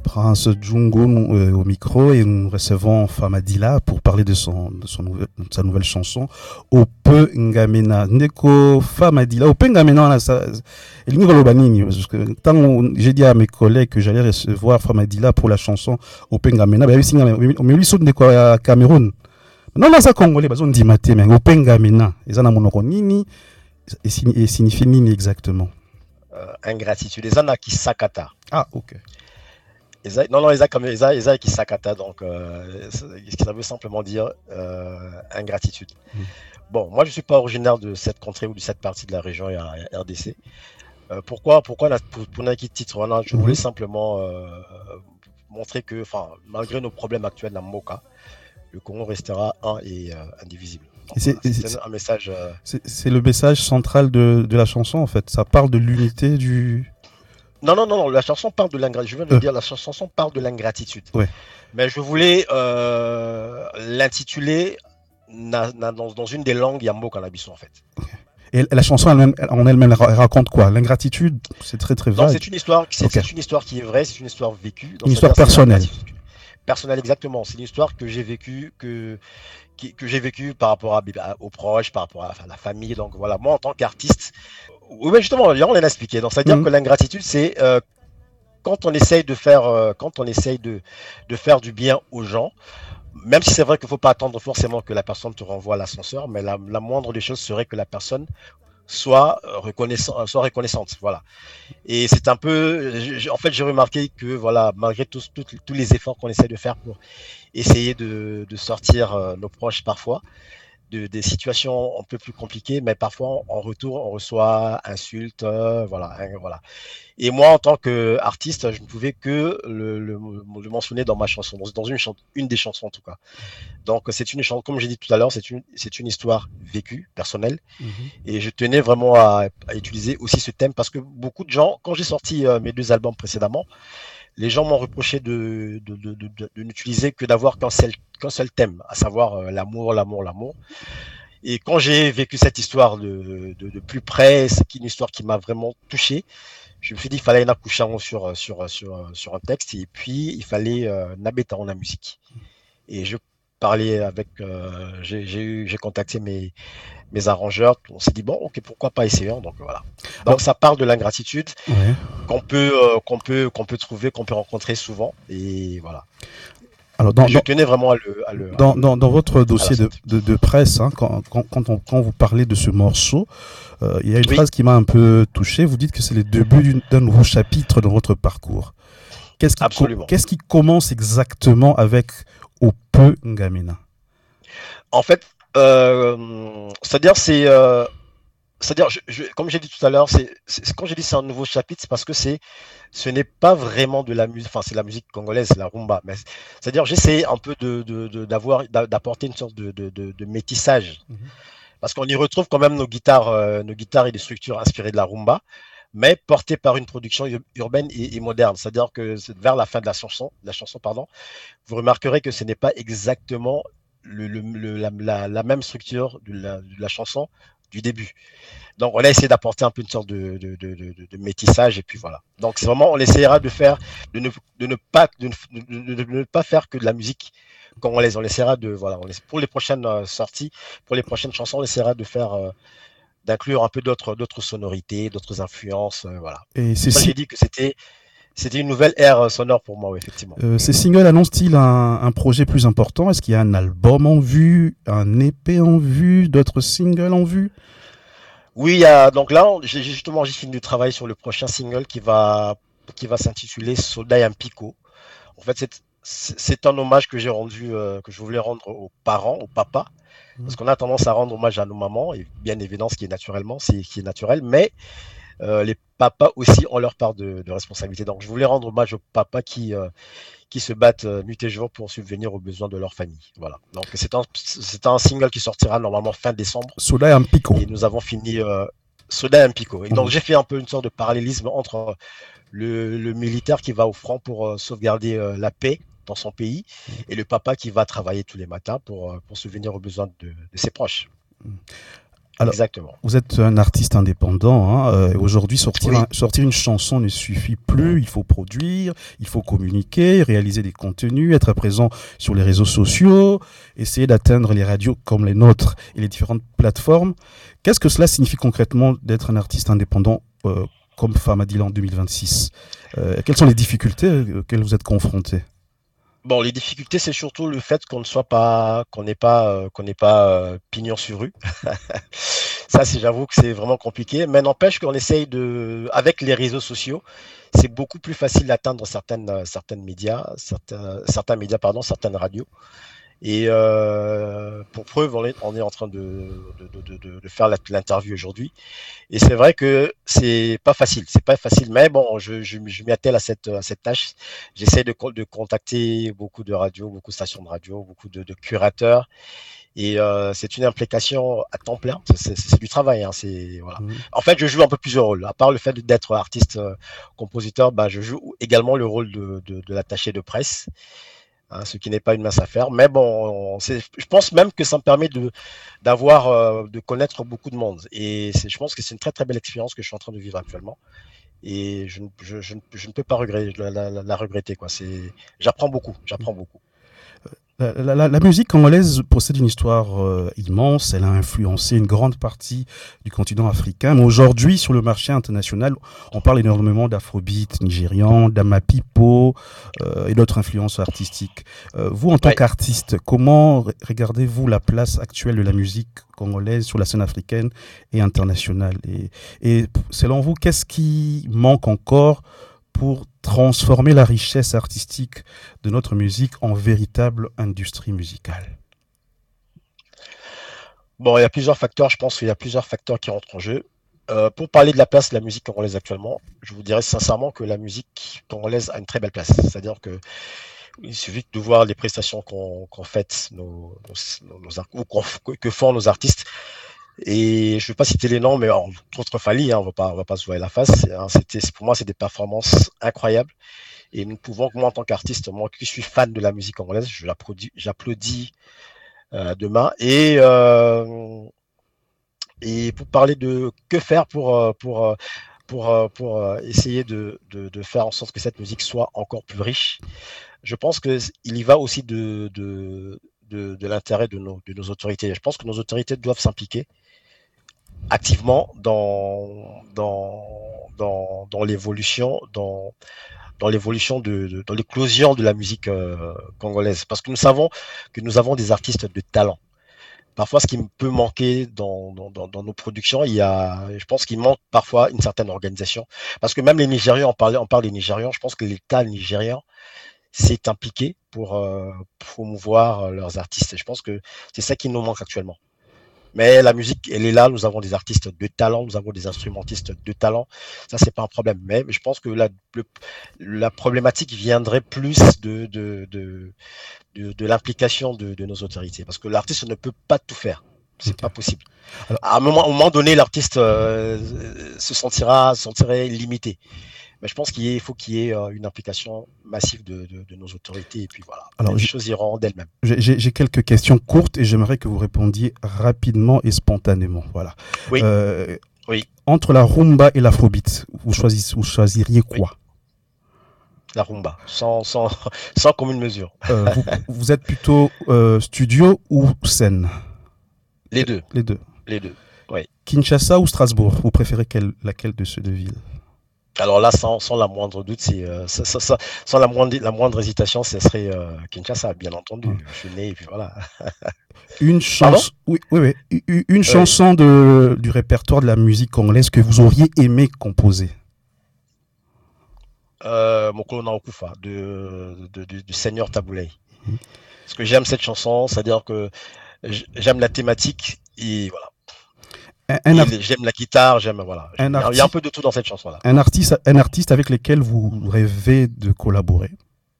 Prince Djungo au micro et nous recevons Famadila pour parler de sa nouvelle chanson Ope Ngamena. Ndeko Famadila, Ope Ngamena, parce que tant j'ai dit à mes collègues que j'allais recevoir Famadila pour la chanson Ope Ngamena, mais lui saute de Cameroun. Non, là, ça congolais, on dit maté, mais Ope Ngamena, et ça n'a monoko nini, et signifie nini exactement. Ingratitude. Les gens qui sakata. Ah, ok. Non, les qui sakata, donc ça veut simplement dire ingratitude. Bon, moi je suis pas originaire de cette contrée ou de cette partie de la région RDC. Pourquoi pour Nike titre voilà, je voulais simplement montrer que, malgré nos problèmes actuels dans Moka, le Congo restera un et indivisible. C'est un message. C'est le message central de la chanson en fait. Ça parle de l'unité du. Non, la chanson parle de l'ingratitude. Je viens de dire, la chanson parle de l'ingratitude. Ouais. Mais je voulais l'intituler dans une des langues Yambo Cannabisson en fait. Okay. Et la chanson en elle-même raconte quoi? L'ingratitude, c'est très très vague. Non, c'est une histoire qui est vraie, c'est une histoire vécue. Une histoire personnelle. Personnelle, exactement. C'est une histoire que j'ai vécue, que j'ai vécu par rapport aux proches, par rapport à la famille. Donc voilà, moi en tant qu'artiste, oui, justement, on l'a expliqué. Donc, c'est-à-dire que l'ingratitude, c'est quand on essaye de faire, de faire du bien aux gens, même si c'est vrai qu'il ne faut pas attendre forcément que la personne te renvoie à l'ascenseur, mais la moindre des choses serait que la personne soit reconnaissante. Voilà. Et c'est un peu, en fait, j'ai remarqué que voilà, malgré tous les efforts qu'on essaie de faire pour essayer de sortir nos proches parfois, des situations un peu plus compliquées, mais parfois en retour on reçoit insultes, voilà. Et moi en tant qu'artiste, je ne pouvais que le mentionner dans ma chanson, dans une des chansons en tout cas. Donc c'est une chanson, comme j'ai dit tout à l'heure, c'est une histoire vécue, personnelle, et je tenais vraiment à utiliser aussi ce thème parce que beaucoup de gens, quand j'ai sorti mes 2 albums précédemment, les gens m'ont reproché de n'utiliser que d'avoir qu'un seul thème, à savoir l'amour. Et quand j'ai vécu cette histoire de plus près, c'est une histoire qui m'a vraiment touché. Je me suis dit qu'il fallait accoucher sur un texte et puis il fallait nabeta en la musique. Et je parlais avec, j'ai contacté mes arrangeurs. On s'est dit bon, ok, pourquoi pas essayer. Donc voilà. Donc ça parle de l'ingratitude qu'on peut trouver, qu'on peut rencontrer souvent. Et voilà. Alors, je tenais vraiment dans votre dossier de presse, hein, quand vous parlez de ce morceau, il y a une phrase qui m'a un peu touché. Vous dites que c'est le début d'un nouveau chapitre dans votre parcours. Qu'est-ce qui commence exactement avec Ope Ngamena? En fait, c'est-à-dire, comme j'ai dit tout à l'heure, quand j'ai dit c'est un nouveau chapitre, c'est parce que ce n'est pas vraiment de la musique, enfin c'est la musique congolaise, la rumba, mais c'est-à-dire j'essaie un peu d'apporter une sorte de métissage, parce qu'on y retrouve quand même nos guitares et des structures inspirées de la rumba, mais portées par une production urbaine et moderne. C'est-à-dire que vers la fin de la chanson, vous remarquerez que ce n'est pas exactement la même structure de la chanson du début. Donc, on a essayé d'apporter un peu une sorte de métissage et puis voilà. Donc, c'est vraiment, on essaiera de ne pas faire que de la musique congolaise. On essaiera pour les prochaines sorties, pour les prochaines chansons, on essaiera de faire, d'inclure un peu d'autres sonorités, d'autres influences, voilà. Et c'est ça, j'ai dit que c'était une nouvelle ère sonore pour moi, oui, effectivement. Ces singles annoncent-ils un projet plus important? Est-ce qu'il y a un album en vue, un EP en vue, d'autres singles en vue? Oui, donc là, j'ai fini de travailler sur le prochain single qui va s'intituler Soda Pico. En fait, c'est un hommage que j'ai rendu, que je voulais rendre aux parents, aux papas, parce qu'on a tendance à rendre hommage à nos mamans, et bien évidemment, ce qui est naturel, mais les papas aussi ont leur part de responsabilité. Donc, je voulais rendre hommage aux papas qui se battent nuit et jour pour subvenir aux besoins de leur famille. Voilà. Donc, c'est un single qui sortira normalement fin décembre. Soda Pico. Et nous avons fini Soda Pico. Et donc, j'ai fait un peu une sorte de parallélisme entre le militaire qui va au front pour sauvegarder la paix dans son pays et le papa qui va travailler tous les matins pour subvenir aux besoins de ses proches. Alors, Exactement. vous êtes un artiste indépendant. Hein, aujourd'hui, sortir une chanson ne suffit plus. Il faut produire, il faut communiquer, réaliser des contenus, être présent sur les réseaux sociaux, essayer d'atteindre les radios comme les nôtres et les différentes plateformes. Qu'est-ce que cela signifie concrètement d'être un artiste indépendant comme Famadila en 2026? Quelles sont les difficultés auxquelles vous êtes confrontés? Bon, les difficultés, c'est surtout le fait qu'on n'ait pas pignon sur rue. Ça, j'avoue que c'est vraiment compliqué. Mais n'empêche qu'on essaye avec les réseaux sociaux, c'est beaucoup plus facile d'atteindre certaines médias, certains médias, pardon, certaines radios. Et pour preuve, on est en train de faire l'interview aujourd'hui. Et c'est vrai que c'est pas facile. Mais bon, je m'y attelle à cette tâche. J'essaie de contacter beaucoup de radios, beaucoup de stations de radio, beaucoup de curateurs. Et c'est une implication à temps plein. C'est du travail. Hein, voilà. En fait, je joue un peu plusieurs rôles. À part le fait d'être artiste, compositeur, bah, je joue également le rôle de l'attaché de presse. Hein, ce qui n'est pas une mince affaire, mais bon, je pense même que ça me permet de connaître beaucoup de monde. Et je pense que c'est une très très belle expérience que je suis en train de vivre actuellement. Et je ne peux pas la regretter, quoi. J'apprends beaucoup. La musique congolaise possède une histoire immense. Elle a influencé une grande partie du continent africain. Mais aujourd'hui, sur le marché international, on parle énormément d'afrobeat nigérian, d'amapipo et d'autres influences artistiques. Vous, en tant qu'artiste, comment regardez-vous la place actuelle de la musique congolaise sur la scène africaine et internationale? Et selon vous, qu'est-ce qui manque encore pour transformer la richesse artistique de notre musique en véritable industrie musicale? Bon, il y a plusieurs facteurs, je pense qu'il y a plusieurs facteurs qui rentrent en jeu. Pour parler de la place de la musique congolaise actuellement, je vous dirais sincèrement que la musique congolaise a une très belle place. C'est-à-dire il suffit de voir les prestations qu'ont faites que font nos artistes. Et je ne vais pas citer les noms, mais entre autres Fally, hein, on va pas se voir la face. Hein, pour moi, c'est des performances incroyables. Et nous pouvons, moi en tant qu'artiste, moi qui suis fan de la musique congolaise, j'applaudis demain. Et pour parler de que faire pour essayer de faire en sorte que cette musique soit encore plus riche, je pense qu'il y va aussi de l'intérêt de nos autorités. Je pense que nos autorités doivent s'impliquer activement dans l'évolution, dans l'éclosion de la musique congolaise. Parce que nous savons que nous avons des artistes de talent. Parfois, ce qui peut manquer dans nos productions, je pense qu'il manque parfois une certaine organisation. Parce que même les Nigérians, on parle des Nigérians, je pense que l'État nigérian s'est impliqué pour promouvoir leurs artistes. Et je pense que c'est ça qui nous manque actuellement. Mais la musique, elle est là. Nous avons des artistes de talent, nous avons des instrumentistes de talent. Ça, c'est pas un problème. Mais je pense que la problématique viendrait plus de l'implication de nos autorités, parce que l'artiste ne peut pas tout faire. C'est pas possible. Alors, à un moment donné, l'artiste se sentirait limité. Mais je pense qu'il faut qu'il y ait une implication massive de nos autorités, et puis voilà. Alors, les choses iront d'elles-mêmes. J'ai quelques questions courtes et j'aimerais que vous répondiez rapidement et spontanément. Voilà. Oui. Oui. Entre la rumba et l'afrobeat, vous choisiriez quoi? Oui. La rumba, sans commune mesure. Vous êtes plutôt studio ou scène? Les deux. Les deux. Les deux, oui. Kinshasa ou Strasbourg? Vous préférez laquelle de ces deux villes? Alors là, sans la moindre doute, sans la moindre hésitation, ce serait Kinshasa, bien entendu. Je suis né et puis voilà. Une chanson, oui. Une chanson du répertoire de la musique congolaise que vous auriez aimé composer. Mokolo na Okufa du Seigneur Taboulay. Parce que j'aime cette chanson, c'est-à-dire que j'aime la thématique et voilà. J'aime la guitare, voilà. Il y a un peu de tout dans cette chanson-là. Un artiste avec lequel vous rêvez de collaborer?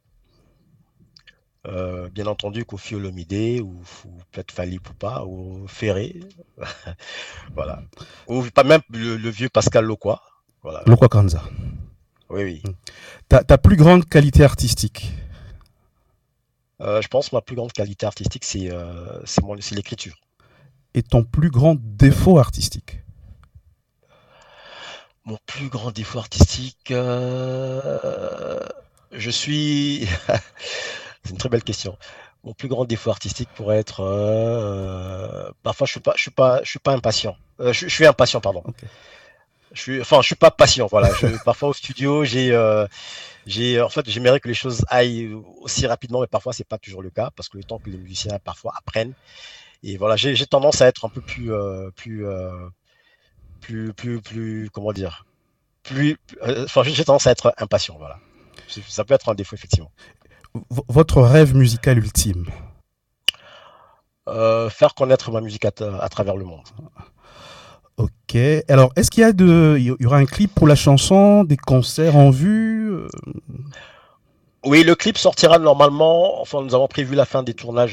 Bien entendu, Koffi Olomide ou peut-être Fally Poupa ou Ferré. Voilà. Ou pas même le vieux Pascal Lokwa. Voilà. Lokwa Kanza. Oui. Ta plus grande qualité artistique? Je pense que ma plus grande qualité artistique, c'est l'écriture. est ton plus grand défaut artistique? Mon plus grand défaut artistique, je suis. C'est une très belle question. Mon plus grand défaut artistique pourrait être, parfois je suis pas impatient. Je suis impatient, pardon. Ok. Je suis pas patient. Voilà. Parfois au studio, en fait, j'aimerais que les choses aillent aussi rapidement, mais parfois c'est pas toujours le cas parce que le temps que les musiciens parfois apprennent. Et voilà, j'ai tendance à être un peu plus, comment dire, enfin, j'ai tendance à être impatient. Voilà. Ça peut être un défaut effectivement. Votre rêve musical ultime? Faire connaître ma musique à travers le monde. Ok. Alors, est-ce qu'il y a il y aura un clip pour la chanson, des concerts en vue? Oui, le clip sortira normalement. Enfin, nous avons prévu la fin des tournages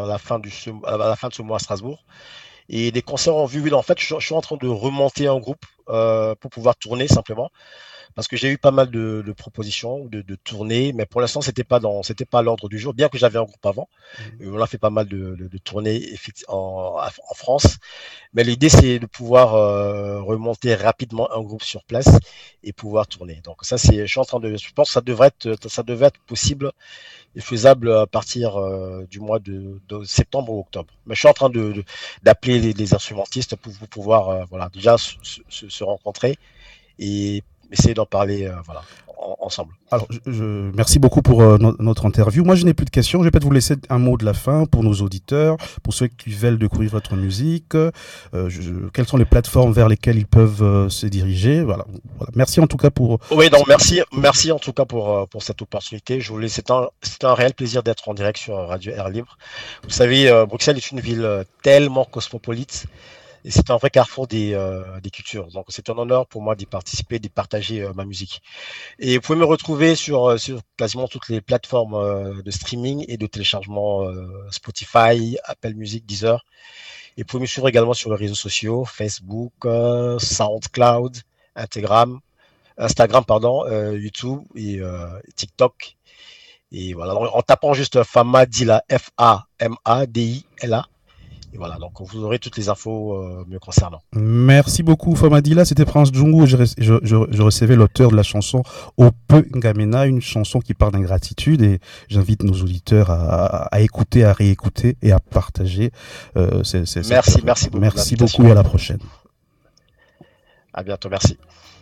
à la fin de ce mois à Strasbourg. Et des concerts en vue. Oui, en fait, je suis en train de remonter un groupe pour pouvoir tourner simplement. Parce que j'ai eu pas mal de propositions de tournées, mais pour l'instant, c'était pas à l'ordre du jour, bien que j'avais un groupe avant. Et on a fait pas mal de tournées en France. Mais l'idée, c'est de pouvoir remonter rapidement un groupe sur place et pouvoir tourner. Donc ça, je pense que ça devrait être possible et faisable à partir du mois de septembre ou octobre. Mais je suis en train d'appeler les instrumentistes pour pouvoir, voilà, déjà se rencontrer et essayer d'en parler, voilà, ensemble. Alors, merci beaucoup pour notre interview. Moi, je n'ai plus de questions. Je vais peut-être vous laisser un mot de la fin pour nos auditeurs, pour ceux qui veulent découvrir votre musique. Quelles sont les plateformes vers lesquelles ils peuvent se diriger? Voilà. Merci en tout cas pour. Oui, donc merci en tout cas pour cette opportunité. C'est un réel plaisir d'être en direct sur Radio Air Libre. Vous savez, Bruxelles est une ville tellement cosmopolite. Et c'est un vrai carrefour des cultures. Donc, c'est un honneur pour moi d'y participer, d'y partager ma musique. Et vous pouvez me retrouver sur quasiment toutes les plateformes de streaming et de téléchargement Spotify, Apple Music, Deezer. Et vous pouvez me suivre également sur les réseaux sociaux, Facebook, SoundCloud, Instagram, pardon, YouTube et TikTok. Et voilà, en tapant juste Famadila, Famadila. Et voilà, donc vous aurez toutes les infos me concernant. Merci beaucoup, Famadila. C'était Prince Djungu. Je recevais l'auteur de la chanson Ope Ngamena, une chanson qui parle d'ingratitude. Et j'invite nos auditeurs à écouter, à réécouter et à partager. Merci beaucoup. Merci beaucoup et à la prochaine. À bientôt, merci.